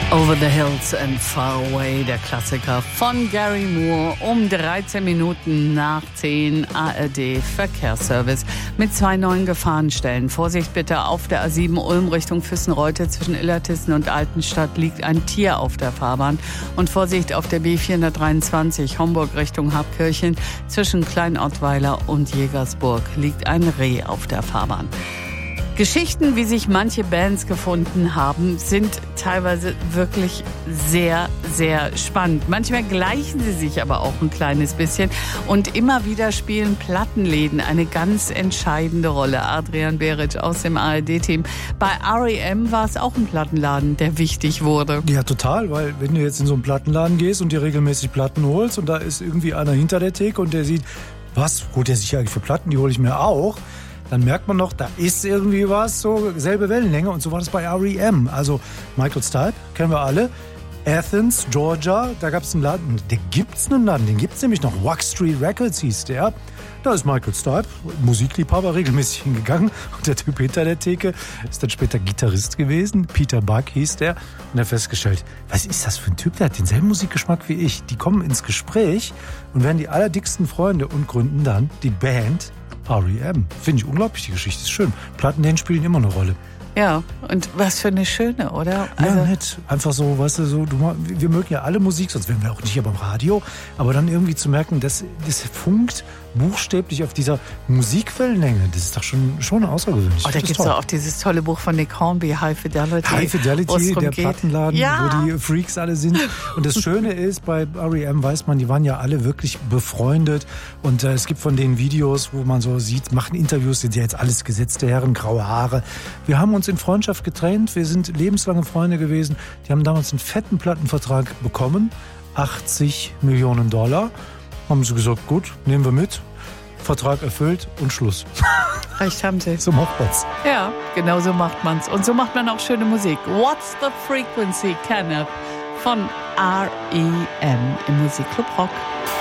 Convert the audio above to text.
Over the Hills and Far Away, der Klassiker von Gary Moore, um 13 Minuten nach 10 ARD Verkehrsservice mit 2 neuen Gefahrenstellen. Vorsicht bitte, auf der A7 Ulm Richtung Füssenreute zwischen Illertissen und Altenstadt liegt ein Tier auf der Fahrbahn. Und Vorsicht auf der B423 Homburg Richtung Habkirchen zwischen Kleinottweiler und Jägersburg liegt ein Reh auf der Fahrbahn. Geschichten, wie sich manche Bands gefunden haben, sind teilweise wirklich sehr, sehr spannend. Manchmal gleichen sie sich aber auch ein kleines bisschen. Und immer wieder spielen Plattenläden eine ganz entscheidende Rolle. Adrian Beric aus dem ARD-Team. Bei R.E.M. war es auch ein Plattenladen, der wichtig wurde. Ja, total, weil wenn du jetzt in so einen Plattenladen gehst und dir regelmäßig Platten holst und da ist irgendwie einer hinter der Theke und der sieht, was holt der sich eigentlich für Platten, die hole ich mir auch. Dann merkt man noch, da ist irgendwie was, so selbe Wellenlänge. Und so war das bei R.E.M. Also Michael Stipe, kennen wir alle. Athens, Georgia, da gab es einen Laden. Da gibt's einen Laden, den gibt's nämlich noch. Wax Street Records hieß der. Da ist Michael Stipe, Musikliebhaber, regelmäßig hingegangen. Und der Typ hinter der Theke ist dann später Gitarrist gewesen. Peter Buck hieß der. Und er hat festgestellt, was ist das für ein Typ? Der hat denselben Musikgeschmack wie ich. Die kommen ins Gespräch und werden die allerdicksten Freunde und gründen dann die Band R.E.M. Finde ich unglaublich, die Geschichte ist schön. Plattenläden spielen immer eine Rolle. Ja, und was für eine schöne, oder? Also ja, nett. Einfach so, weißt du, so, wir mögen ja alle Musik, sonst wären wir auch nicht hier beim Radio. Aber dann irgendwie zu merken, das funkt buchstäblich auf dieser Musikwellenlänge. Das ist doch schon außergewöhnlich. Oh, da gibt es doch auch dieses tolle Buch von Nick Hornby, High Fidelity. High Fidelity, der Plattenladen, ja, wo die Freaks alle sind. Und das Schöne ist, bei R.E.M. weiß man, die waren ja alle wirklich befreundet. Und es gibt von den Videos, wo man so sieht, machen Interviews, sind ja jetzt alles gesetzte Herren, graue Haare. Wir haben uns in Freundschaft getrennt, wir sind lebenslange Freunde gewesen. Die haben damals einen fetten Plattenvertrag bekommen, $80 Millionen. Haben sie gesagt, gut, nehmen wir mit. Vertrag erfüllt und Schluss. Recht haben sie. So macht man's. Ja, genau so macht man's. Und so macht man auch schöne Musik. What's the Frequency, Kenneth? Von R.E.M. im Musikclub Rock.